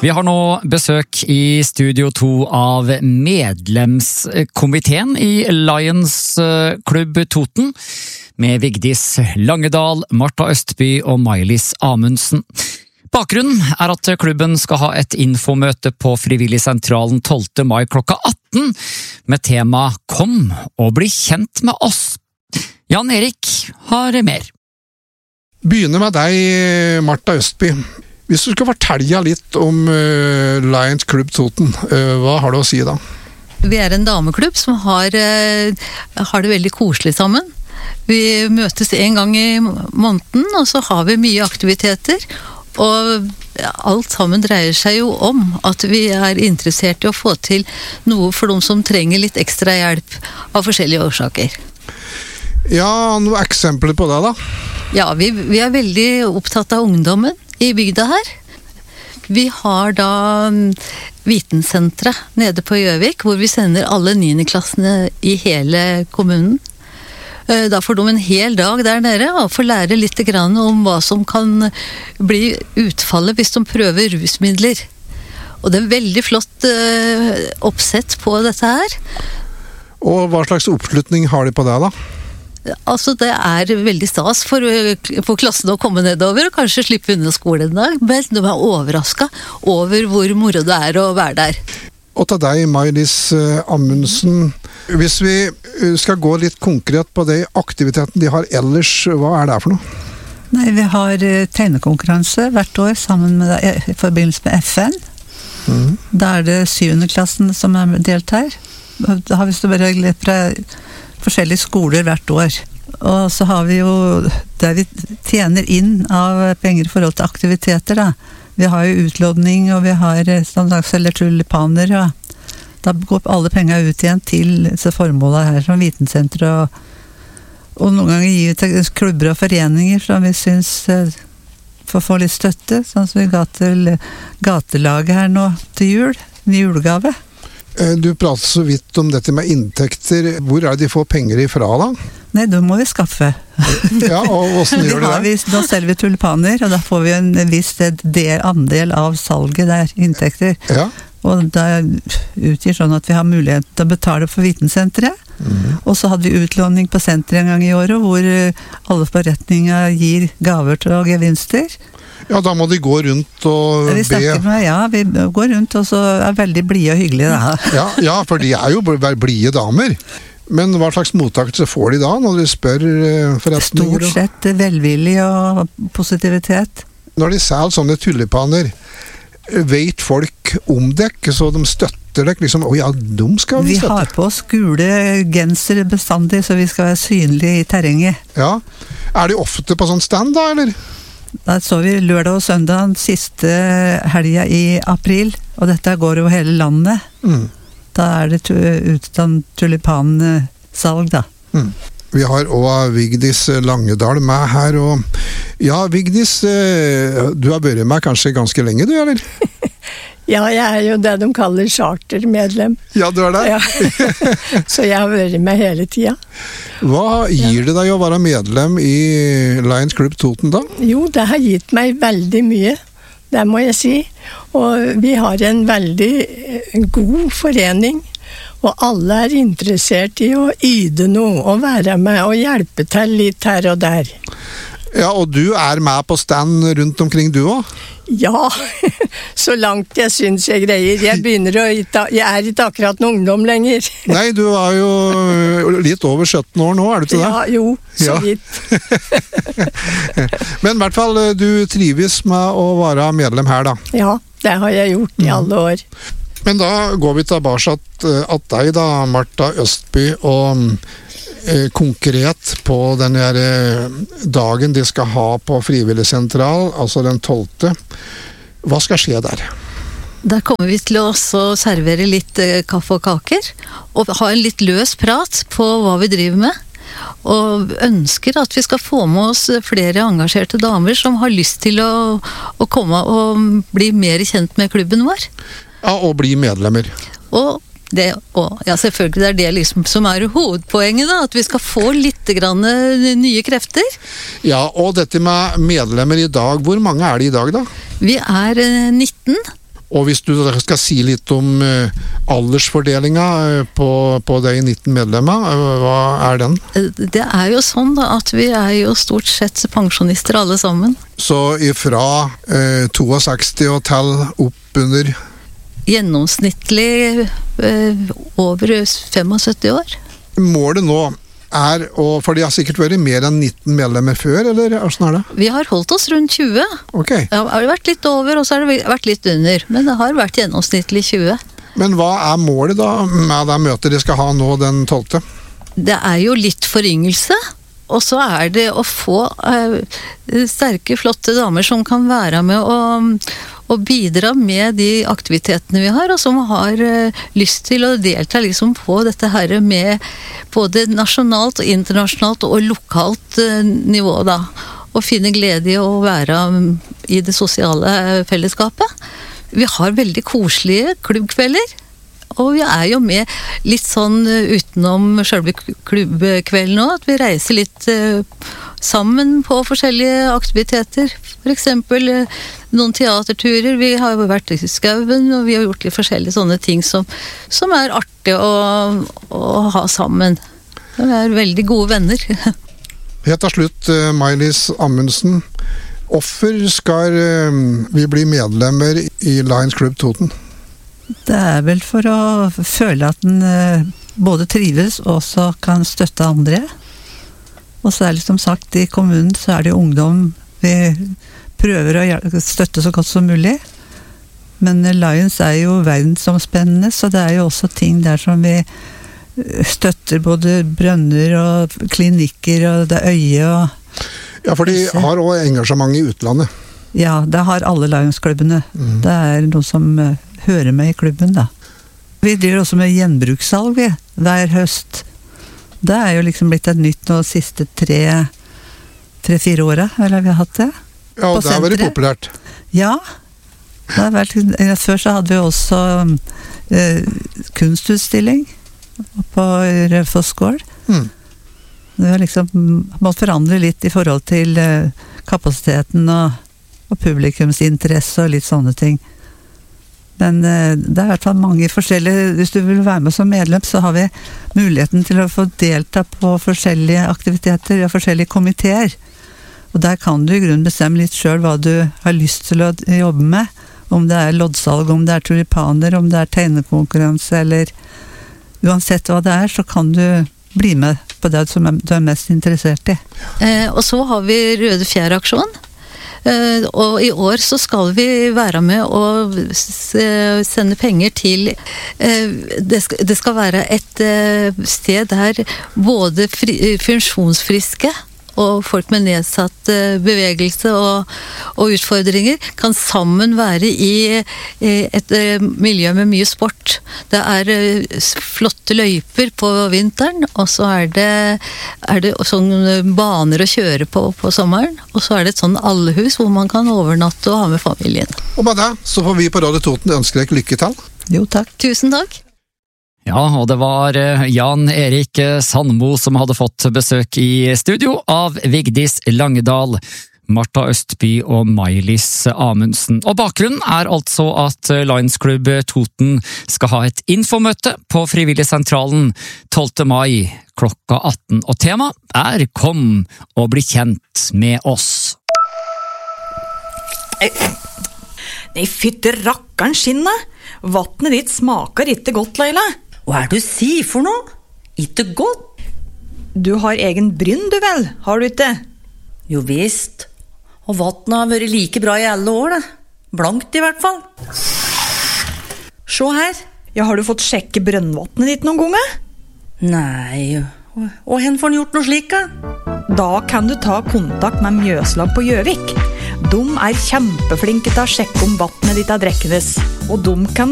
Vi har nå besøk i Studio 2 av medlemskomiteen i Lions Klubb Toten, med Vigdis Langedal, Martha Østby og Maj-Lis Amundsen. Bakgrunnen er at klubben skal ha et infomøte på Frivilligsentralen 12. mai klokka 18, med tema «Kom og bli kjent med oss». Jan Erik har mer. Begynner med deg, Martha Østby. Hvis du skal fortelle litt om Lions Klubb Toten, hva har du å si da? Vi er en dameklubb som har det veldig koselig sammen. Vi møtes en gang i måneden, og så har vi mye aktiviteter. Og alt sammen dreier seg jo om at vi er interessert i å få til noe for de som trenger litt ekstra hjelp av forskjellige årsaker. Ja, noen eksempler på det da? Ja, vi er veldig opptatt av ungdommen i bygda her. Vi har da vitensentret nede på Gjøvik, hvor vi sender alle 9. klassene i hele kommunen. Da får de en hel dag der nede og får lære litt grann om hva som kan bli utfallet hvis de prøver rusmidler. Og det er veldig flott oppsett på dette her. Og hva slags oppslutning har de på det da? Altså det er veldig stas for klassen å komme nedover og kanskje slippe unna skolen en dag, men de er overrasket over hvor moro det er å være der. Og til deg, Maj-Lis Amundsen, hvis vi skal gå litt konkret på de aktiviteten de har ellers, hva er det for noe? Nei, vi har tegnekonkurranse hvert år sammen med i forbindelse med FN. Da er det 7. klassen som er deltar. Da har vi så bare litt fra forskjellige skoler hvert år. Og så har vi jo der vi tjener inn av penger i forhold til aktiviteter da. Vi har jo utlodning, og vi har standardselger tulipaner, og da går alle penger ut igjen til disse formålene her, som vitensenter, og noen ganger gir vi til klubber og foreninger som vi synes får få litt støtte, sånn som vi ga til gatelaget her nå til jul, en julegave. Du prater så vidt om dette med inntekter. Hvor er det de får penger ifra da? Nei, da må vi skaffe. Ja, og hvordan gjør det? Da selger vi tulipaner, og da får vi en viss andel av salget der, inntekter. Ja. Og da utgir sånn at vi har mulighet til å betale for vitensenteret. Og så hadde vi utlåning på senteret en gang i året, hvor alle forretninger gir gaver til gevinster. Ja, da må de gå rundt og be. Vi går rundt og så er veldig blide og hyggelige da. Ja, for de er jo blide damer. Men hva slags mottakelse får de da, når de spør forretninger? Stort sett velvillig og positivitet. Når de selger sånne tulipaner, vet folk om dere, så de støtter dere liksom, ja, de skal vi støtte. Vi har på oss gule gensere bestandig, så vi skal være synlige i terrenget. Ja. Er de ofte på sånn stand da, eller? Da så vi lørdag og søndag siste helga i april, og dette går over hele landet. Da er det utstand tulipansalg da. Vi har også Vigdis Langedal med her, og ja, Vigdis, du har vært med kanskje ganske lenge du, eller? Ja, jeg er jo det de kaller chartermedlem. Ja, du er det? Ja. Så jeg har vært med hele tiden. Hva gir det deg å være medlem i Lions Klubb Toten da? Jo, det har gitt meg veldig mye, det må jeg si. Og vi har en veldig god forening, og alle er interessert i å yde noe, og være med og hjelpe til litt her og der. Ja, og du er med på stand rundt omkring du også? Ja, så langt jeg synes jeg greier. Jeg er ikke akkurat noen ungdom lenger. Nei, du er jo litt over 17 år nå, er du ikke det? Ja, jo, så vidt. Men i hvert fall, du trives med å være medlem her da? Ja, det har jeg gjort i alle år. Men da går vi tilbake at deg da, Martha Østby, og konkret på den her dagen de skal ha på Frivilligsentral, altså den 12. Hva skal skje der? Der kommer vi til å også servere litt kaffe og kaker, og ha en litt løs prat på hva vi driver med. Og ønsker at vi skal få med oss flere engasjerte damer som har lyst til å komme og bli mer kjent med klubben vår. Ja, og bli medlemmer. Og selvfølgelig det er det liksom som er hovedpoenget da, at vi skal få litt grann nye krefter. Ja, og dette med medlemmer i dag, hvor mange er det i dag da? Vi er 19. Og hvis du skal si litt om aldersfordelingen på de 19 medlemmer, hva er den? Det er jo sånn da, at vi er jo stort sett pensjonister alle sammen. Så ifra 62 og til opp under? Gjennomsnittlig over 75 år. Målet nå er, for de har sikkert vært mer enn 19 medlemmer før, eller hvordan er det? Vi har holdt oss rundt 20. Ok. Det har vært litt over, og så har det vært litt under. Men det har vært gjennomsnittlig 20. Men hva er målet da med det møtet de skal ha nå den 12.? Det er jo litt foryngelse. Og så er det å få sterke, flotte damer som kan være med og bidra med de aktivitetene vi har, og som har lyst til å delta liksom på dette her med både nasjonalt og internasjonalt og lokalt nivå da. Og finne glede i å være i det sosiale fellesskapet. Vi har veldig koselige klubbkvelder. Og vi er jo med litt sånn utenom selve klubbkvelden nå, at vi reiser litt sammen på forskjellige aktiviteter. For eksempel noen teaterturer, vi har jo vært i skauen, og vi har gjort litt forskjellige sånne ting som er artig å ha sammen. Vi er veldig gode venner. Helt til slutt, May-Lis Amundsen. Hvorfor skal vi bli medlemmer i Lions Club Toten? Det er vel for å føle at den både trives og også kan støtte andre. Og så er det som sagt, i kommunen så er det ungdom vi prøver å støtte så godt som mulig. Men Lions er jo verdensomspennende, så det er jo også ting der som vi støtter, både brønner og klinikker og det øye og... Ja, for de har også engasjement i utlandet. Ja, det har alle Lions-klubbene. Det er noe som hører med i klubben da. Vi driver også med gjenbrukssalg hver høst. Det er jo liksom blitt et nytt nå siste 3-4 året, eller har vi hatt det? Ja, og det har vært populært. Ja, det har vært, før så hadde vi også kunstutstilling på Raufoss gård. Det har liksom måttet forandre litt i forhold til kapasiteten og publikumsinteresse og litt sånne ting. Men det er i hvert fall mange forskjellige, hvis du vil være med som medlem, så har vi muligheten til å få delta på forskjellige aktiviteter og forskjellige komiteer. Og der kan du i grunnen bestemme litt selv hva du har lyst til å jobbe med. Om det er loddsalg, om det er tulipaner, om det er tegnekonkurranse, eller uansett hva det er, så kan du bli med på det som du er mest interessert i. Og så har vi Røde Fjær-aksjon. Og i år så skal vi være med og sende penger til det skal være et sted der både funksjonsfriske og folk med nedsatt bevegelse og utfordringer kan sammen være i et miljø med mye sport. Det er flotte løyper på vinteren, og så er det sånne baner å kjøre på sommeren, og så er det et sånn allehus hvor man kan overnatte og ha med familien. Og med det så får vi på Radio Toten ønske deg lykke til. Jo, takk. Tusen takk. Ja, og det var Jan Erik Sandmo som hadde fått besøk i studio av Vigdis Langedal, Martha Østby og May-Lis Amundsen. Og bakgrunnen er altså at Lions Club Toten skal ha et infomøte på Frivilligsentralen 12. mai klokka 18. Og temaet er Kom og bli kjent med oss. Nei, fytte rakkeren skinne! Vattnet ditt smaker ikke godt, Leila. Hva er det du sier for noe? Ikke godt? Du har egen brynn, du vel, har du ikke? Jo visst. Og vattnet har vært like bra i alle år, da. Blankt i hvert fall. Se her. Ja, har du fått sjekke brønnvattnet ditt noen ganger? Nei, og hen får han gjort noe slik, da? Da kan du ta kontakt med Mjøslag på Gjøvik. De er kjempeflinke til å sjekke om vattnet ditt er drekkende, og de kan